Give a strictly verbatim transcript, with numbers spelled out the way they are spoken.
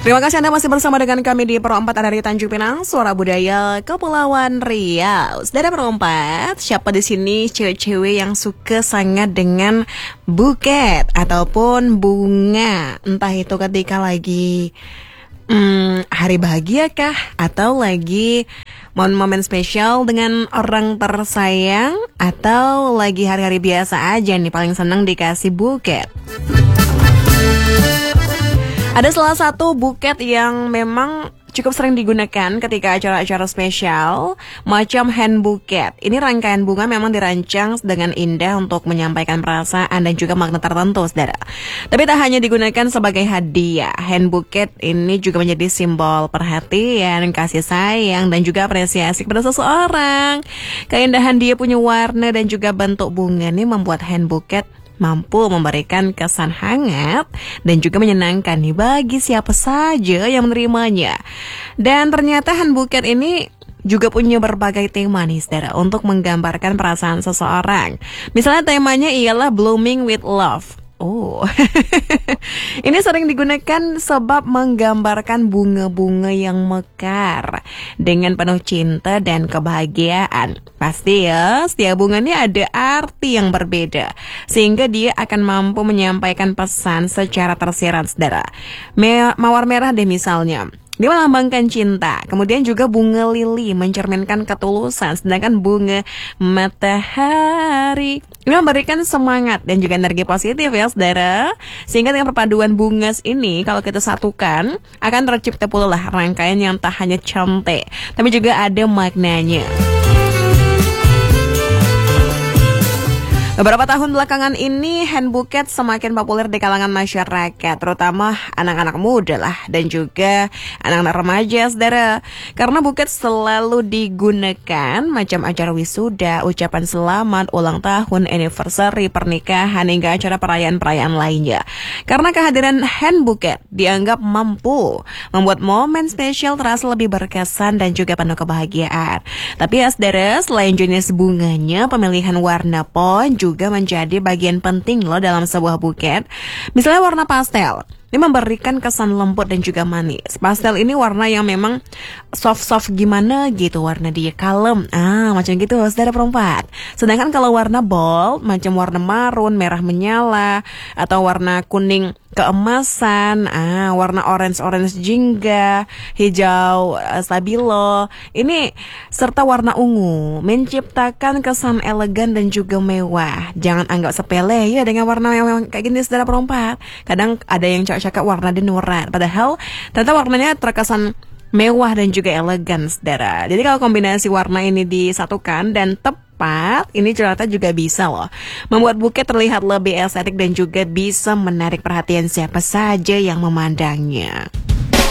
Terima kasih Anda masih bersama dengan kami di Pro empat dari Tanjung Pinang, Suara Budaya Kepulauan Riau. Saudara Pro empat, siapa di sini cewek-cewek yang suka sangat dengan buket ataupun bunga? Entah itu ketika lagi hmm, hari bahagia kah? Atau lagi momen-momen spesial dengan orang tersayang? Atau lagi hari-hari biasa aja nih paling senang dikasih buket? Ada salah satu buket yang memang cukup sering digunakan ketika acara-acara spesial, macam hand buket. Ini rangkaian bunga memang dirancang dengan indah untuk menyampaikan perasaan dan juga makna tertentu, saudara. Tapi tak hanya digunakan sebagai hadiah, hand buket ini juga menjadi simbol perhatian, kasih sayang, dan juga apresiasi kepada seseorang. Keindahan dia punya warna dan juga bentuk bunga ini membuat hand buket mampu memberikan kesan hangat dan juga menyenangkan nih bagi siapa saja yang menerimanya. Dan ternyata hand buket ini juga punya berbagai tema nih, saudara, untuk menggambarkan perasaan seseorang. Misalnya temanya ialah Blooming with Love. Oh, ini sering digunakan sebab menggambarkan bunga-bunga yang mekar dengan penuh cinta dan kebahagiaan. Pasti ya, setiap bunga ini ada arti yang berbeda, sehingga dia akan mampu menyampaikan pesan secara tersirat, saudara. Me- mawar merah deh misalnya, dia melambangkan cinta. Kemudian juga bunga lili mencerminkan ketulusan, sedangkan bunga matahari ini memberikan semangat dan juga energi positif ya, saudara. Sehingga dengan perpaduan bunga ini, kalau kita satukan, akan tercipta pula lah rangkaian yang tak hanya cantik, tapi juga ada maknanya. Beberapa tahun belakangan ini, hand buket semakin populer di kalangan masyarakat, terutama anak-anak muda lah, dan juga anak-anak remaja, saudara. Karena buket selalu digunakan macam acara wisuda, ucapan selamat, ulang tahun, anniversary, pernikahan, hingga acara perayaan-perayaan lainnya. Karena kehadiran hand buket dianggap mampu membuat momen spesial terasa lebih berkesan dan juga penuh kebahagiaan. Tapi ya, saudara, selain jenis bunganya, pemilihan warna pun juga menjadi bagian penting loh dalam sebuah buket. Misalnya warna pastel, ini memberikan kesan lembut dan juga manis. Pastel ini warna yang memang soft-soft gimana gitu, warna dia kalem. Ah, macam gitu, saudara perempat. Sedangkan kalau warna bold, macam warna marun, merah menyala, atau warna kuning keemasan, ah, warna orange-orange jingga, hijau uh, stabilo, ini serta warna ungu menciptakan kesan elegan dan juga mewah. Jangan anggap sepele ya dengan warna yang kayak gini, saudara perempat. Kadang ada yang cakap-cakap warna denurat, padahal ternyata warnanya terkesan mewah dan juga elegan, saudara. Jadi kalau kombinasi warna ini disatukan dan tepat, ini ternyata juga bisa loh membuat buket terlihat lebih estetik dan juga bisa menarik perhatian siapa saja yang memandangnya.